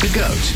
The GOAT.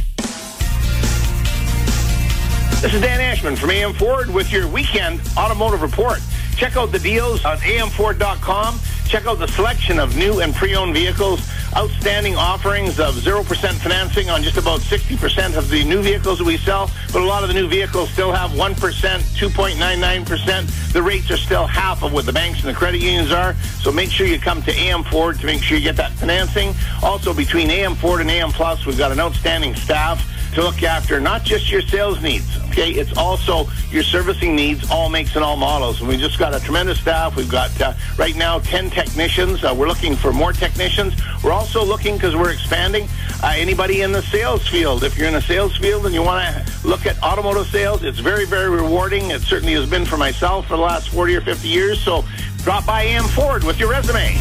This is Dan Ashman from AM Ford with your weekend automotive report. Check out the deals on amford.com. Check out the selection of new and pre-owned vehicles. Outstanding offerings of 0% financing on just about 60% of the new vehicles that we sell. But a lot of the new vehicles still have 1%, 2.99%. The rates are still half of what the banks and the credit unions are. So make sure you come to AM Ford to make sure you get that financing. Also, between AM Ford and AM Plus, we've got an outstanding staff to look after not just your sales needs, okay? It's also your servicing needs, all makes and all models. And we just got a tremendous staff. We've got, right now, 10 technicians. We're looking for more technicians. We're also looking, because we're expanding, anybody in the sales field. If you're in the sales field and you want to look at automotive sales, it's very, very rewarding. It certainly has been for myself for the last 40 or 50 years. So drop by AM Ford with your resume.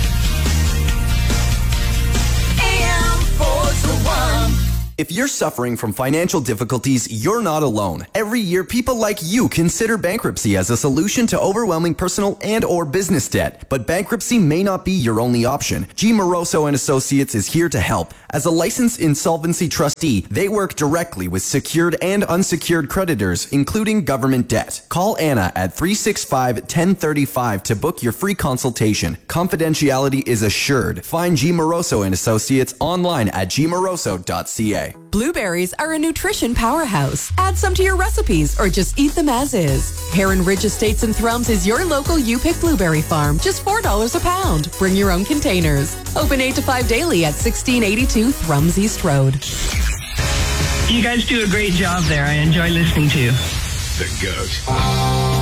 AM Ford's the one. If you're suffering from financial difficulties, you're not alone. Every year, people like you consider bankruptcy as a solution to overwhelming personal and or business debt. But bankruptcy may not be your only option. G. Moroso and Associates is here to help. As a licensed insolvency trustee, they work directly with secured and unsecured creditors, including government debt. Call Anna at 365-1035 to book your free consultation. Confidentiality is assured. Find G. Moroso and Associates online at gmoroso.ca. Blueberries are a nutrition powerhouse. Add some to your recipes or just eat them as is. Heron Ridge Estates and Thrums is your local U-Pick blueberry farm. Just $4 a pound. Bring your own containers. Open 8 to 5 daily at 1682 Thrums East Road. You guys do a great job there. I enjoy listening to you. The GOAT.